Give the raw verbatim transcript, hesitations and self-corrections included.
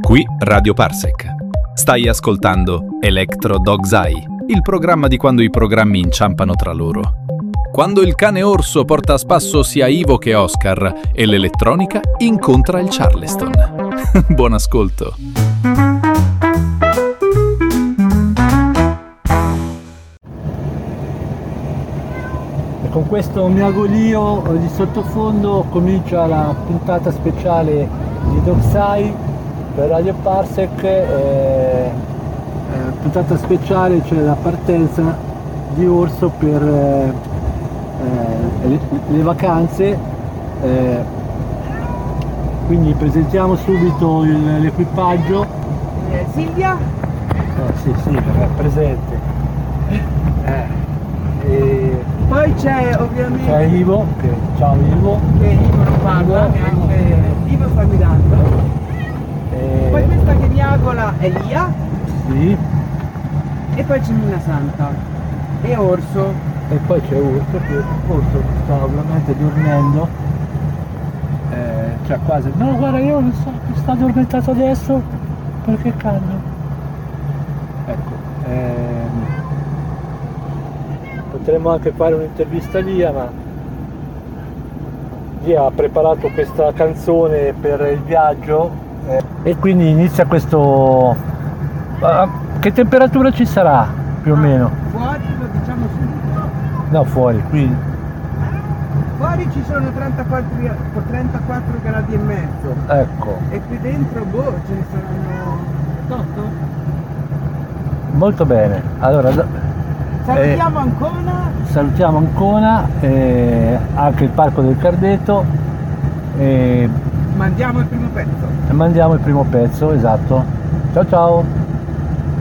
Qui Radio Parsec. Stai ascoltando Electro Dog's Eye, il programma di quando i programmi inciampano tra loro. Quando il cane orso porta a spasso sia Ivo che Oscar e l'elettronica incontra il Charleston. Buon ascolto. E con questo miagolio di sottofondo comincia la puntata speciale di Dog's Eye per Radio Parsec. Eh, eh, puntata speciale, cioè la partenza di Orso per eh, eh, le, le vacanze. Eh, quindi presentiamo subito il, l'equipaggio. Eh, Silvia? Eh, sì, sì, è presente. Eh, e Poi c'è ovviamente c'è Ivo, che, ciao Ivo. che Ivo non parla, neanche Ivo sta guidando. E, Poi questa che miagola è Lia sì, e poi c'è Mina Santa e Orso. e poi c'è Urso, che Urso sta ovviamente dormendo. Eh, cioè quasi. No, guarda, io non so, sta addormentato adesso perché caldo. Ecco. Ehm, potremmo anche fare un'intervista a Lia, ma Lia ha preparato questa canzone per il viaggio. E quindi inizia questo. Uh, che temperatura ci sarà più o meno? Fuori lo diciamo subito. No, fuori, qui. Fuori ci sono trentaquattro, trentaquattro gradi e mezzo. Ecco. E qui dentro boh ce ne saranno otto. Molto bene. Allora Salutiamo eh, Ancona. salutiamo Ancona, eh, anche il Parco del Cardeto. E Mandiamo il primo pezzo. mandiamo il primo pezzo, esatto. Ciao ciao.